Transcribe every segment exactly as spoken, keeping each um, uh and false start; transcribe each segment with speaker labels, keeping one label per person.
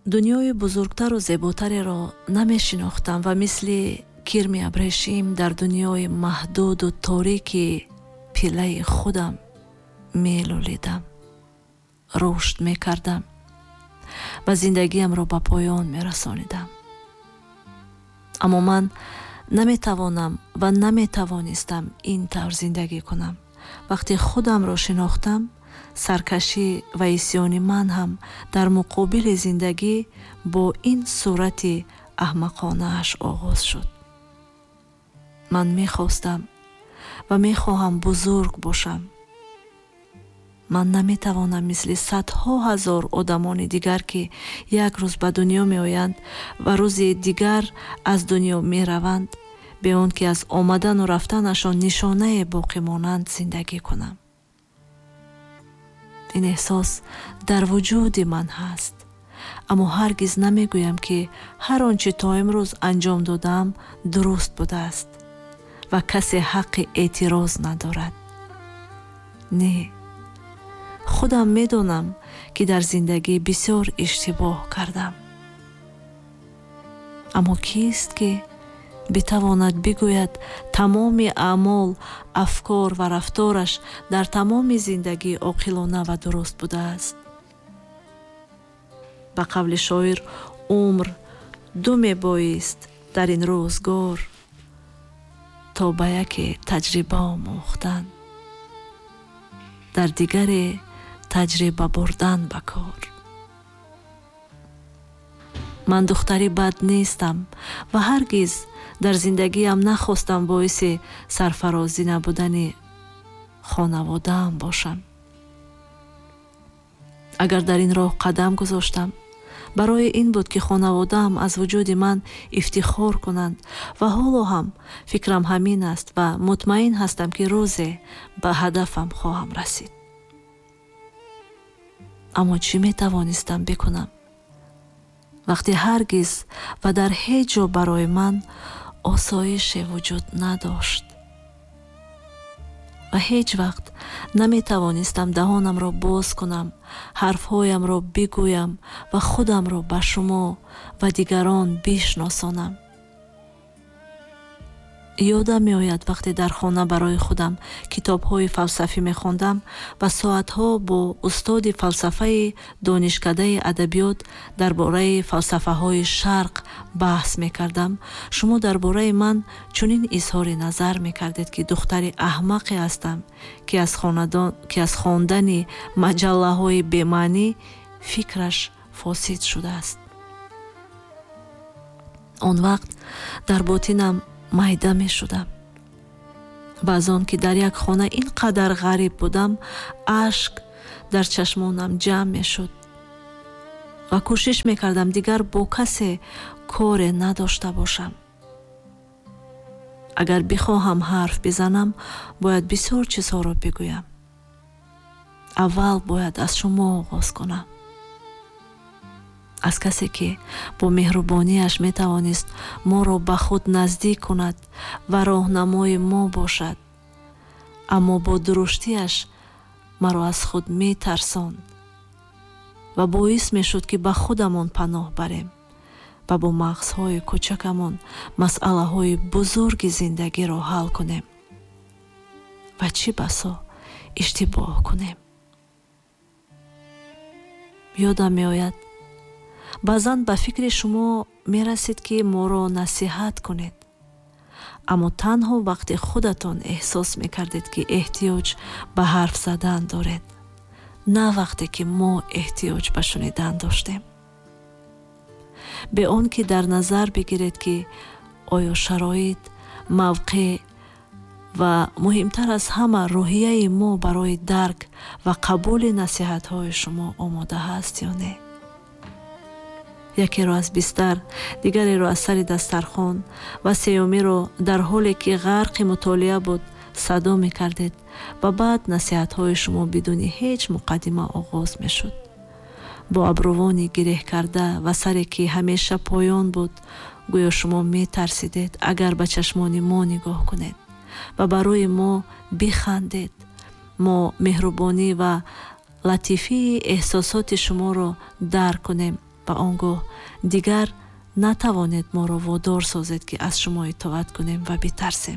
Speaker 1: дунёи бузургтару зеботареро намешинохтам ва мисли кирми абрешим дар дунёи маҳдуду торики пиллаи худам мелулидам, рушд мекардам ва зиндагиамро ба поён мерасонидам. аммо ман наметавонам ва наметавонистам ин тавр зиндагӣ кунам. вақте худамро шинохтам, саркашӣ ва исьёни ман ҳам дар муқобили зиндагӣ бо ин сурати аҳмақонааш оғоз шуд. ман мехостам ва мехоҳам бузург бошам. ман наметавонам мисли садҳо ҳазор одамони дигар, ки як рӯз ба дунё меоянд ва рӯзи дигар аз дунё мераванд, бе он ки аз омадану рафтанашон нишонае боқӣ монанд зиндагӣ кунам. ин эҳсос дар вуҷуди ман ҳаст, аммо ҳаргиз намегӯям ки ҳар он чӣ то имрӯз анҷом додаам дуруст будааст ва касе ҳаққи эътироз надорад. не, худам медонам ки дар зиндагӣ бисёр иштибоҳ кардам. аммо кист ки битавонад бигӯяд тамоми аъмол, афкор ва рафтораш дар тамоми зиндагӣ оқилона ва дуруст будааст? ба қавли шоир, умр ду мебоист дар ин рӯзгор, то ба яке таҷриба омӯхтан, дар дигаре таҷриба бурдан ба кор. ман духтари бад нестам ва ҳаргиз дар зиндагиам нахостам боиси сарфарозӣ набудани хонаводаам бошам. агар дар ин роҳ қадам гузоштам, барои ин буд ки хонаводаам аз вуҷуди ман ифтихор кунанд ва ҳоло ҳам фикрам ҳамин аст ва мутмаин ҳастам ки рӯзе ба ҳадафам хоҳам расид. аммо чӣ метавонистам бикунам, вақте ҳаргиз ва дар ҳеҷ ҷо барои ман осоише вуҷуд надошт ва ҳеҷ вақт наметавонистам даҳонамро боз кунам, ҳарфҳоямро бигӯям ва худамро ба шумо ва дигарон бишносонам. ёдам меояд вақте дар хона барои худам китобҳои фалсафӣ мехондам ва соатҳо бо устоди фалсафаи донишкадаи адабиёт дар бораи фалсафаҳои шарқ баҳс мекардам. шумо дар бораи ман чунин изҳори назар мекардед ки духтари аҳмақе ҳастам, ки аз хонадон ки аз хондани маҷаллаҳои бемаънӣ фикраш фосид шудааст. он вақт дар ботинам майда мешудам ва аз он ки дар як хона ин қадар ғариб будам, ашк дар чашмонам ҷамъ мешуд ва кӯшиш мекардам дигар бо касе коре надошта бошам. агар бихоҳам ҳарф бизанам, бояд бисёр чизҳоро бигӯям. аввал бояд аз шумо оғоз кунам, аз касе ки бо меҳрубониаш метавонист моро ба худ наздик кунад ва роҳнамои мо бошад, аммо бо дуруштиаш маро аз худ метарсонд ва боис мешуд ки ба худамон паноҳ барем ва бо мағзҳои кӯчакамон масъалаҳои бузурги зиндагиро ҳал кунем ва чӣ басо иштибоҳ кунем. ёдам меояд баъзан ба фикри шумо мерасид ки моро насиҳат кунед, аммо танҳо вақте худатон эҳсос мекардед ки эҳтиёҷ ба ҳарф задан доред, на вақте ки мо эҳтиёҷ ба шунидан доштем. бе он ки дар назар бигиред ки оё шароит, мавқеъ ва муҳимтар аз ҳама рӯҳияи мо барои дарк ва қабули насиҳатҳои шумо омода ҳаст ё не. якеро аз бистар, дигареро аз сари дастархон ва сеюмиро дар ҳоле ки ғарқи мутолиа буд садо мекардед ва баъд насиҳатҳои шумо бидуни ҳеҷ муқаддима оғоз мешуд. бо абрувони гиреҳ карда ва саре ки ҳамеша поён буд, гӯё шумо метарсидед агар ба чашмони мо нигоҳ кунед ва ба рӯи мо бихандед. мо меҳрубонӣ ва латифии эҳсосоти шуморо дарк кунем ва он гоҳ дигар натавонед моро водор созед ки аз шумо итоат кунем ва битарсем.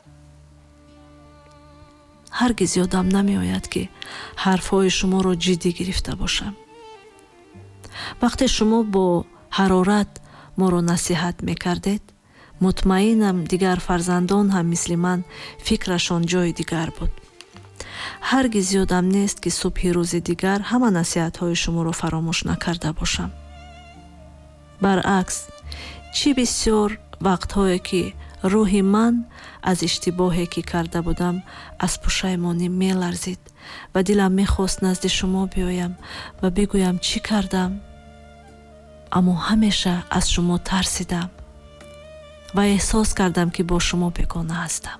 Speaker 1: ҳаргиз ёдам намеояд ки ҳарфҳои шуморо ҷиддӣ гирифта бошам. вақте шумо бо ҳарорат моро насиҳат мекардед, мутмаинам дигар фарзандон ҳам мисли ман фикрашон ҷои дигар буд. ҳаргиз ёдам нест ки субҳи рӯзи дигар ҳама насиҳатҳои шуморо фаромӯш накарда бошам. баръакс, чӣ бисёр вақтҳое ки рӯҳи ман аз иштибоҳе ки карда будам аз пушаймонӣ меларзид ва дилам мехост назди шумо биёям ва бигӯям чӣ кардам, аммо ҳамеша аз шумо тарсидам ва эҳсос кардам ки бо шумо бегона ҳастам.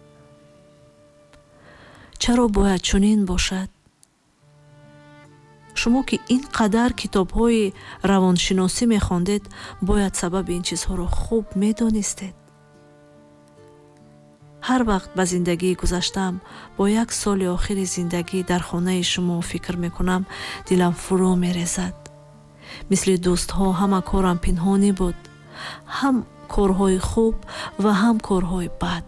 Speaker 1: чаро бояд чунин бошад? шумо ки ин қадар китобҳои равоншиносӣ мехондед, бояд сабаби ин чизҳоро хуб медонистед. ҳар вақт ба зиндагии гузаштаам бо як соли охири зиндагӣ дар хонаи шумо фикр мекунам, дилам фурӯ мерезад. мисли дӯстҳо ҳама корам пинҳонӣ буд, ҳам корҳои хуб ва ҳам корҳои бад.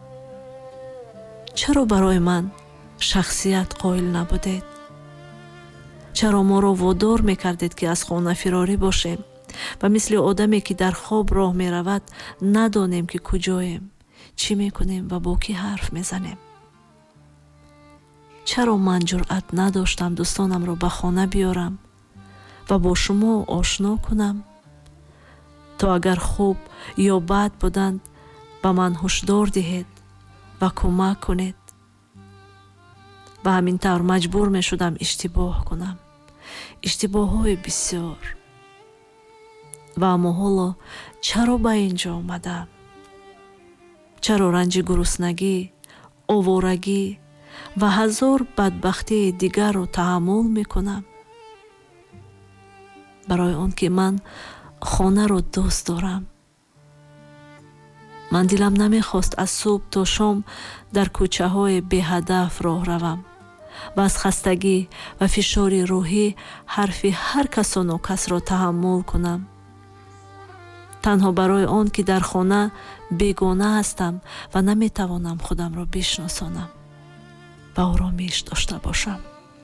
Speaker 1: чаро барои ман шахсият қоил набудед? чаро моро водор мекардед ки аз хона фирорӣ бошем ва мисли одаме ки дар хоб роҳ меравад надонем ки куҷоем, чӣ мекунем ва бо кӣ ҳарф мезанем? чаро ман ҷуръат надоштам дӯстонамро ба хона биёрам ва бо шумо ошно кунам, то агар хуб ё бад буданд ба ман ҳушдор диҳед ва кӯмак кунед. ба ҳамин тавр маҷбур мешудам иштибоҳ кунам, иштибоҳҳои бисёр. ва аммо ҳоло чаро ба ин ҷо омадам? чаро ранҷи гуруснагӣ, оворагӣ ва ҳазор бадбахтии дигарро таҳаммул мекунам? барои он ки ман хонаро дӯст дорам. ман дилам намехост аз субҳ то шом дар кӯчаҳои беҳадаф роҳ равам ва аз хастагӣ ва фишори рӯҳӣ ҳарфи ҳар касону касро таҳаммул кунам. танҳо барои он ки дар хона бегона ҳастам ва наметавонам худамро бишносонам ва оромиш дошта бошам.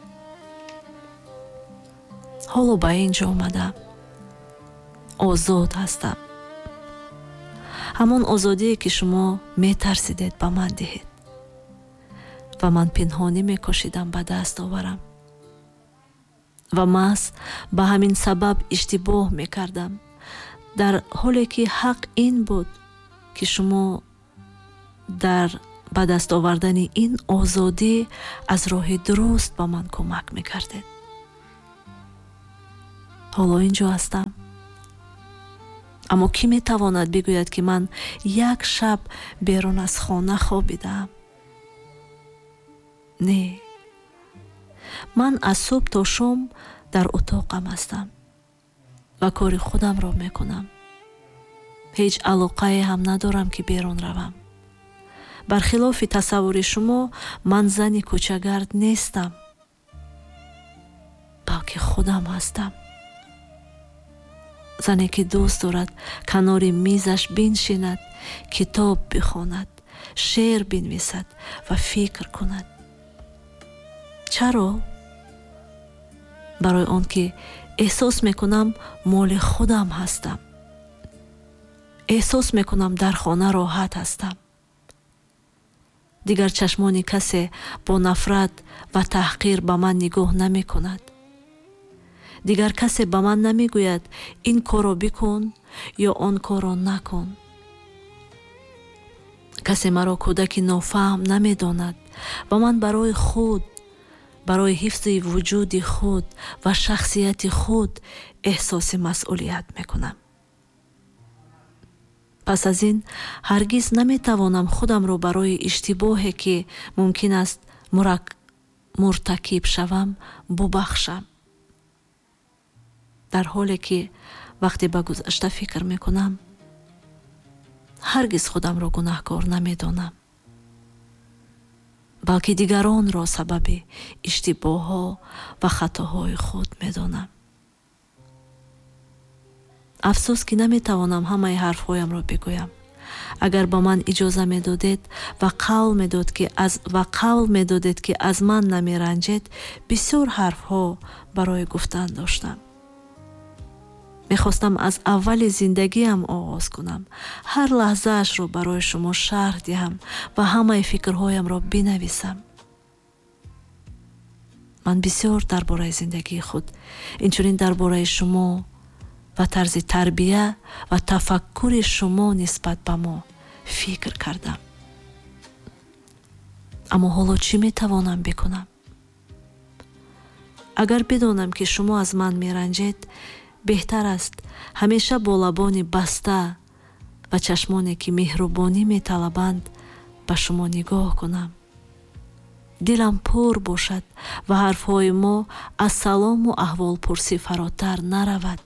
Speaker 1: ҳоло ба ин ҷо омадам. озод ҳастам. ҳамон озодие ки шумо метарсидед ба ман диҳед ва ман пинҳонӣ мекошидам ба даст оварам. ва маҳз ба ҳамин сабаб иштибоҳ мекардам, дар ҳоле ки ҳақ ин буд ки шумо дар ба даст овардани ин озодӣ аз роҳи дуруст ба ман кӯмак мекардед. ҳоло ин ҷо ҳастам. аммо кӣ метавонад бигӯяд ки ман як шаб берун аз хона хобидаам? не, ман аз субҳ то шом дар утоқам ҳастам ва кори худамро мекунам. ҳеҷ алоқае ҳам надорам ки берун равам. бархилофи тасаввури шумо, ман зани кӯчагард нестам, балки худам ҳастам. зане ки дӯст дорад канори мизаш биншинад, китоб бихонад, шеър бинвисад ва фикр кунад. чаро? барои он ки эҳсос мекунам моли худам ҳастам. эҳсос мекунам дар хона роҳат ҳастам. дигар чашмони касе бо нафрат ва таҳқир ба ман нигоҳ намекунад. дигар касе ба ман намегӯяд ин корро бикун ё он корро накун. касе маро кӯдаки нофаҳм намедонад ва ман барои худ, барои ҳифзи вуҷуди худ ва шахсияти худ эҳсоси масъулият мекунам. пас аз ин ҳаргиз наметавонам худамро барои иштибоҳе ки мумкин аст муртакиб шавам бубахшам. дар ҳоле ки вақте ба гузашта фикр мекунам, ҳаргиз худамро гунаҳкор намедонам, балки дигаронро сабаби иштибоҳҳо ва хатоҳои худ медонам. афсӯс ки наметавонам ҳамаи ҳарфҳоямро бигӯям. агар ба ман иҷоза медодед ва қавл медод ки аз ва қавл медодед ки аз ман намеранҷед, бисёр ҳарфҳо барои гуфтан доштам. мехостам аз аввали зиндагиам оғоз кунам, ҳар лаҳзаашро барои шумо шарҳ диҳам ва ҳамаи фикрҳоямро бинависам. ман бисёр дар бораи зиндагии худ, инчунин дар бораи шумо ва тарзи тарбия ва тафаккури шумо нисбат ба мо фикр кардам. аммо ҳоло чӣ метавонам бикунам? агар бидонам ки шумо аз ман меранҷед, беҳтар аст ҳамеша бо лабони баста ва чашмоне ки меҳрубонӣ металабанд ба шумо нигоҳ кунам. дилам пур бошад ва ҳарфҳои мо аз салому аҳволпурсӣ фаротар наравад.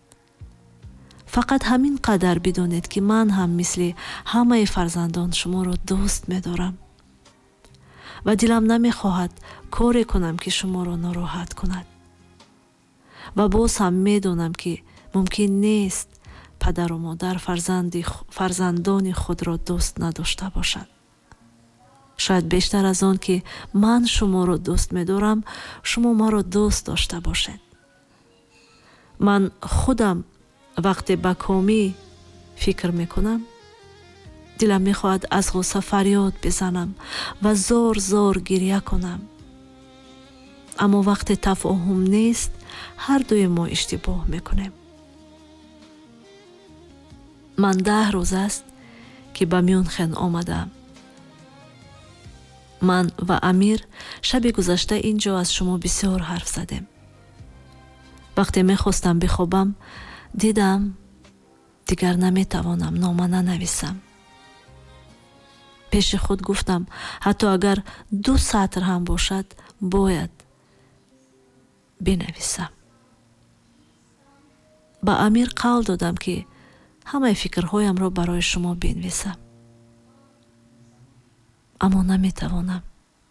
Speaker 1: фақат ҳамин қадар бидонед ки ман ҳам мисли ҳамаи фарзандон шуморо дӯст медорам ва дилам намехоҳад коре кунам ки шуморо нороҳат кунад. ва боз ҳам медонам ки мумкин нест падару модар фарзанди фарзандони худро дӯст надошта бошад. шояд бештар аз он ки ман шуморо дӯст медорам, шумо маро дӯст дошта бошед. ман худам вақте ба комӣ фикр мекунам, дилам мехоҳад аз ғусса фарёд бизанам ва зор зор гирья кунам. аммо вақте тафоҳум нест, ҳардуи мо иштибоҳ мекунем. ман даҳ рӯз аст ки ба Мюнхен омадам. ман ва Амир шаби гузашта ин ҷо аз шумо бисёр ҳарф задем. вақте мехостам бихобам, дидам дигар наметавонам нома нанависам. пеши худ гуфтам, ҳатто агар ду сатр ҳам бошад, бояд бинависам. ба Амир қавл додам ки ҳамаи фикрҳоямро барои шумо бинвисам. аммо наметавонам.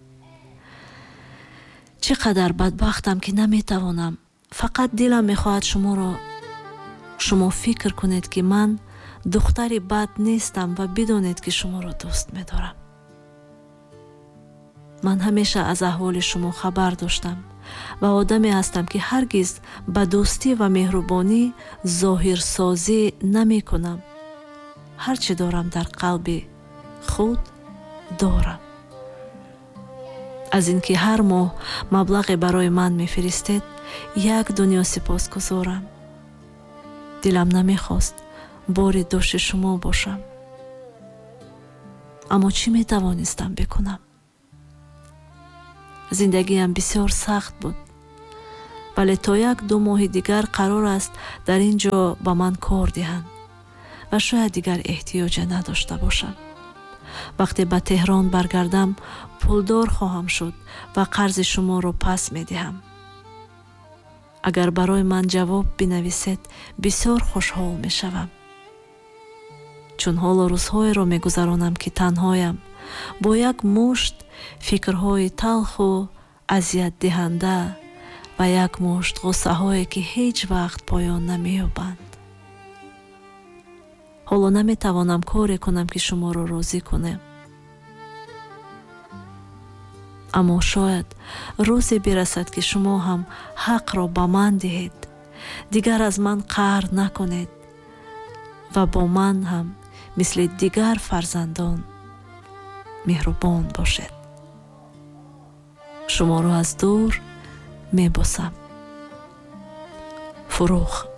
Speaker 1: чӣ қадар бадбахтам ки наметавонам. фақат дилам мехоҳад шуморо шумо фикр кунед ки ман духтари бад нестам ва бидонед ки шуморо дӯст медорам. ман ҳамеша аз аҳволи шумо хабар доштам ва одаме ҳастам ки ҳаргиз ба дӯстӣ ва меҳрубонӣ зоҳирсозӣ намекунам. ҳар чӣ дорам дар қалби худ дорам. аз ин ки ҳар моҳ маблағе барои ман мефиристед, як дунё сипосгузорам. дилам намехост бори доши шумо бошам. аммо чӣ метавонистам бикунам? зиндагиам бисёр сахт буд, вале то як ду моҳи дигар қарор аст дар ин ҷо ба ман кор диҳанд ва шояд дигар эҳтиёҷа надошта бошам. вақте ба Теҳрон баргардам, пулдор хоҳам шуд ва қарзи шуморо пас медиҳам. агар барои ман ҷавоб бинависед, бисёр хушҳол мешавам. чун ҳоло рӯзҳоеро мегузаронам ки танҳоям, бо як мушт фикрҳои талху азиятдиҳанда ва як мушт ғуссаҳое ки ҳеҷ вақт поён намеёбанд. ҳоло наметавонам коре кунам ки шуморо розӣ кунем. аммо шояд рӯзе бирасад ки шумо ҳам ҳақро ба ман диҳед, дигар аз ман қаҳр накунед ва бо ман ҳам мисли дигар фарзандон меҳрубон бошед. шуморо аз дур мебосам. фурух.